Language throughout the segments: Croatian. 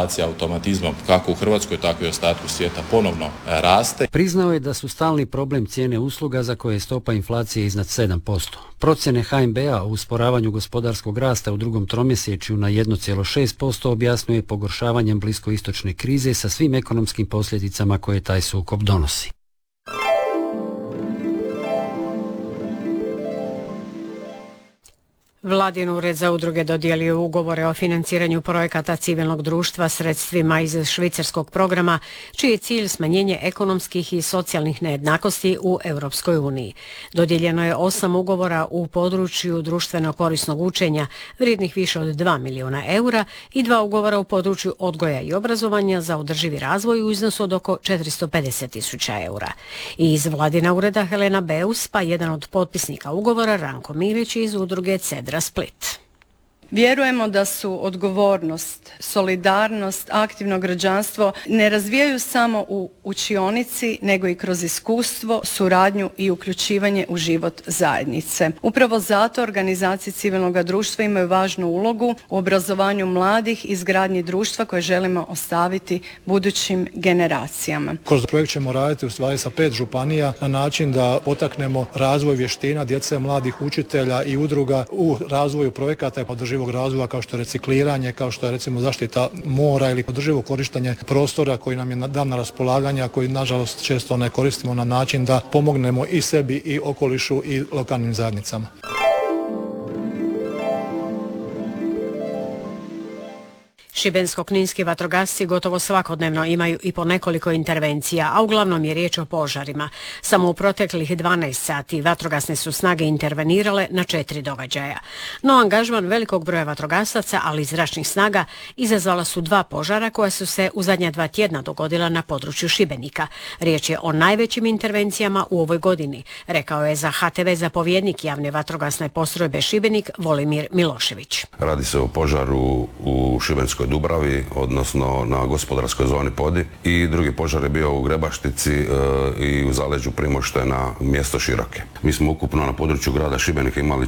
inflacija automatizmom kako u Hrvatskoj, tako i ostatku svijeta ponovno raste. Priznao je da su stalni problem cijene usluga za koje je stopa inflacije iznad 7%. Procjene HNB-a o usporavanju gospodarskog rasta u drugom tromjesečju na 1,6% objasnjuje pogoršavanjem bliskoistočne krize sa svim ekonomskim posljedicama koje taj sukob donosi. Vladin ured za udruge dodijelio ugovore o financiranju projekata civilnog društva sredstvima iz švicarskog programa, čiji je cilj smanjenje ekonomskih i socijalnih nejednakosti u Europskoj uniji. Dodijeljeno je 8 ugovora u području društveno korisnog učenja, vrijednih više od 2 milijuna eura, i 2 ugovora u području odgoja i obrazovanja za održivi razvoj u iznosu od oko 450.000 eura. I iz Vladina ureda Helena Beus, pa jedan od potpisnika ugovora Ranko Milić iz udruge Cedra Split. Vjerujemo da su odgovornost, solidarnost, aktivno građanstvo ne razvijaju samo u učionici, nego i kroz iskustvo, suradnju i uključivanje u život zajednice. Upravo zato organizacije civilnog društva imaju važnu ulogu u obrazovanju mladih i izgradnji društva koje želimo ostaviti budućim generacijama. Kroz projekt ćemo raditi u stvari sa 5 županija na način da potaknemo razvoj vještina djece, mladih učitelja i udruga u razvoju projekata i održivog razvoja kao što je recikliranje, kao što je recimo zaštita mora ili održivo korištenje prostora koji nam je dan na raspolaganje, a koji nažalost često ne koristimo na način da pomognemo i sebi i okolišu i lokalnim zajednicama. Šibensko-kninski vatrogasci gotovo svakodnevno imaju i po nekoliko intervencija, a uglavnom je riječ o požarima. Samo u proteklih 12 sati vatrogasne su snage intervenirale na 4 događaja. No angažman velikog broja vatrogasaca, ali i zračnih snaga, izazvala su 2 požara koja su se u zadnja 2 tjedna dogodila na području Šibenika. Riječ je o najvećim intervencijama u ovoj godini, rekao je za HTV zapovjednik javne vatrogasne postrojbe Šibenik Volimir Milošević. Radi se o požaru u Šibenskoj Dubravi, odnosno na gospodarskoj zoni Podi, i drugi požar je bio u Grebaštici i u zaleđu Primoštena, mjesto Široke. Mi smo ukupno na području grada Šibenika imali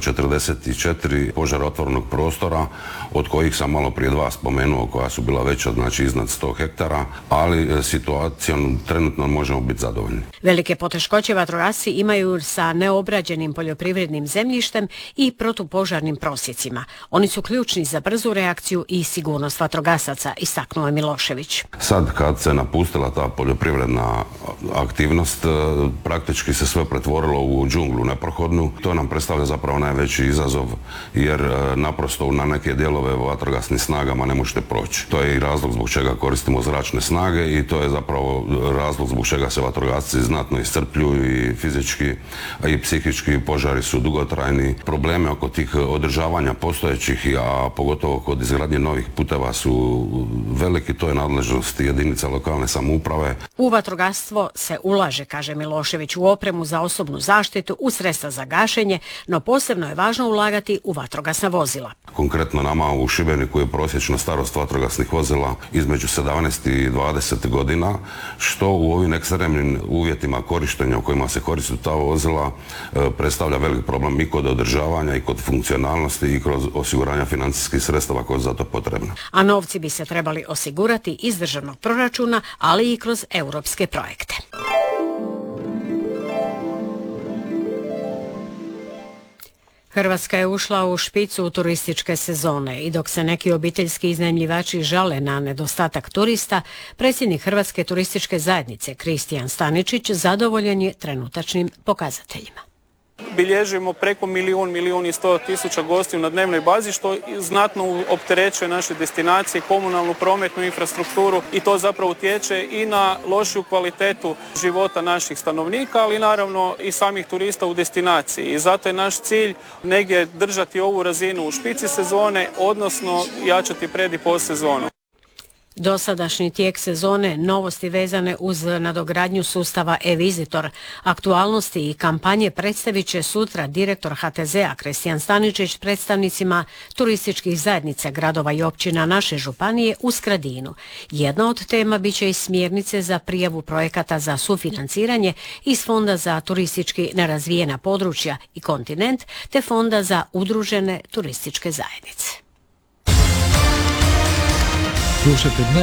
44 požara otvorenog prostora, od kojih sam malo prije 2 spomenuo koja su bila veća, znači iznad 100 hektara, ali situacijom trenutno možemo biti zadovoljni. Velike poteškoće vatrogasci imaju sa neobrađenim poljoprivrednim zemljištem i protupožarnim prosjecima. Oni su ključni za brzu reakciju i sigurnost vatrogasaca, istaknuo je Milošević. Sad kad se napustila ta poljoprivredna aktivnost, praktički se sve pretvorilo u džunglu neprohodnu. To nam predstavlja zapravo najveći izazov, jer naprosto na neke dijelove vatrogasnim snagama ne možete proći. To je i razlog zbog čega koristimo zračne snage i to je zapravo razlog zbog čega se vatrogasci znatno iscrpljuju i fizički, a i psihički. Požari su dugotrajni. Probleme oko tih održavanja postojećih, a pogotovo kod izgradnje novih puteva su veliki, to je nadležnost jedinica lokalne samouprave. U vatrogastvo se ulaže, kaže Milošević, u opremu za osobnu zaštitu, u sredstva za gašenje, no posebno je važno ulagati u vatrogasna vozila. Konkretno nama u Šibeniku je prosječna starost vatrogasnih vozila između 17 i 20 godina, što u ovim ekstremnim uvjetima korištenja u kojima se koriste ta vozila predstavlja velik problem i kod održavanja i kod funkcionalnosti i kroz osiguranja financijskih sredstava koje je za to potrebno. A novci bi se trebali osigurati iz državnog proračuna, ali i kroz europske projekte. Hrvatska je ušla u špicu turističke sezone i dok se neki obiteljski iznajmljivači žale na nedostatak turista, predsjednik Hrvatske turističke zajednice Kristijan Staničić zadovoljan je trenutačnim pokazateljima. Bilježimo preko milijun i 100.000 gostiju na dnevnoj bazi, što znatno opterećuje naše destinacije, komunalnu, prometnu infrastrukturu, i to zapravo utječe i na lošiju kvalitetu života naših stanovnika, ali naravno i samih turista u destinaciji. I zato je naš cilj negdje držati ovu razinu u špici sezone, odnosno jačati pred i post sezonu. Dosadašnji tijek sezone, novosti vezane uz nadogradnju sustava e-Visitor, aktualnosti i kampanje predstavit će sutra direktor HTZ-a Kristijan Staničić predstavnicima turističkih zajednica gradova i općina naše županije u Skradinu. Jedna od tema bit će i smjernice za prijavu projekata za sufinanciranje iz Fonda za turistički nerazvijena područja i kontinent te Fonda za udružene turističke zajednice. Slušajte